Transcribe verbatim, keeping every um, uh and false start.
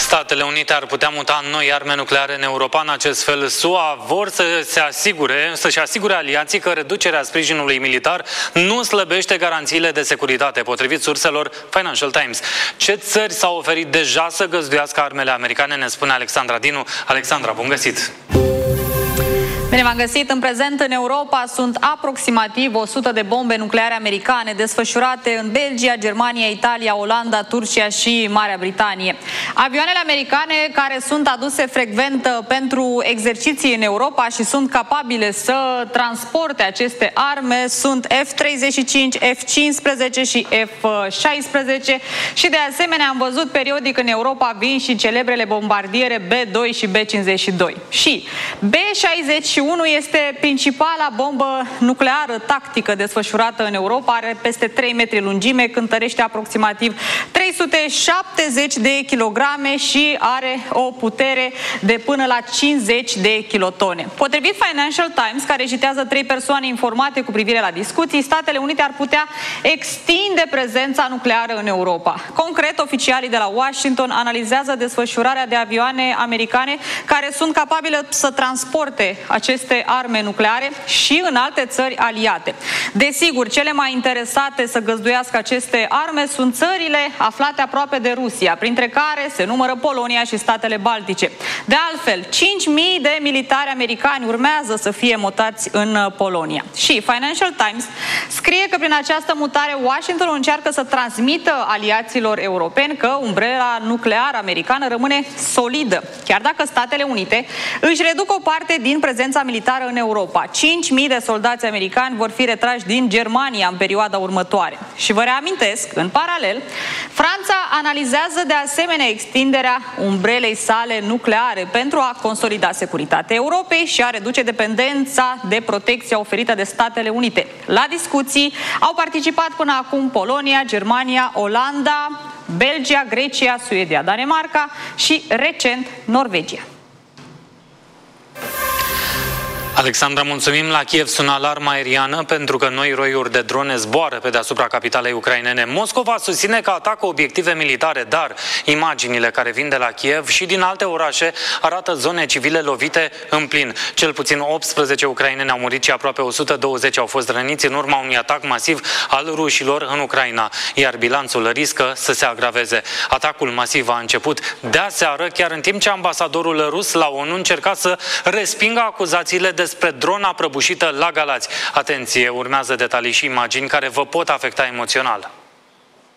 Statele Unite ar putea muta noi arme nucleare în Europa. În acest fel, S U A vor să se asigure, să-și asigure aliații că reducerea sprijinului militar nu slăbește garanțiile de securitate, potrivit surselor Financial Times. Ce țări s-au oferit deja să găzduiască armele americane, ne spune Alexandra Dinu. Alexandra, bun găsit! Bine v-am găsit! În prezent, în Europa sunt aproximativ o sută de bombe nucleare americane desfășurate în Belgia, Germania, Italia, Olanda, Turcia și Marea Britanie. Avioanele americane care sunt aduse frecvent pentru exerciții în Europa și sunt capabile să transporte aceste arme sunt F treizeci și cinci, F cincisprezece și F șaisprezece și de asemenea am văzut periodic în Europa vin și celebrele bombardiere B doi și B cincizeci și doi. Și B șaizeci și unu este principala bombă nucleară tactică desfășurată în Europa, are peste trei metri lungime, cântărește aproximativ trei sute șaptezeci de kilograme și are o putere de până la cincizeci de kilotone. Potrivit Financial Times, care citează trei persoane informate cu privire la discuții, Statele Unite ar putea extinde prezența nucleară în Europa. Concret, oficialii de la Washington analizează desfășurarea de avioane americane care sunt capabile să transporte aceste arme nucleare și în alte țări aliate. Desigur, cele mai interesate să găzduiască aceste arme sunt țările aflate aproape de Rusia, printre care se numără Polonia și statele Baltice. De altfel, cinci mii de militari americani urmează să fie mutați în Polonia. Și Financial Times scrie că prin această mutare Washington încearcă să transmită aliaților europeni că umbrela nucleară americană rămâne solidă, chiar dacă Statele Unite își reduc o parte din prezența militară în Europa. cinci mii de soldați americani vor fi retrași din Germania în perioada următoare. Și vă reamintesc, în paralel, Franța analizează de asemenea extinderea umbrelei sale nucleare pentru a consolida securitatea Europei și a reduce dependența de protecția oferită de Statele Unite. La discuții au participat până acum Polonia, Germania, Olanda, Belgia, Grecia, Suedia, Danemarca și recent Norvegia. Alexandra, mulțumim. La Kiev sună alarma aeriană pentru că noi roiuri de drone zboară pe deasupra capitalei ucrainene. Moscova susține că atacă obiective militare, dar imaginile care vin de la Kiev și din alte orașe arată zone civile lovite în plin. Cel puțin optsprezece ucraineni au murit și aproape o sută douăzeci au fost răniți în urma unui atac masiv al rușilor în Ucraina, iar bilanțul riscă să se agraveze. Atacul masiv a început de aseară, chiar în timp ce ambasadorul rus la ONU încerca să respingă acuzațiile de despre drona prăbușită la Galați. Atenție, urmează detalii și imagini care vă pot afecta emoțional.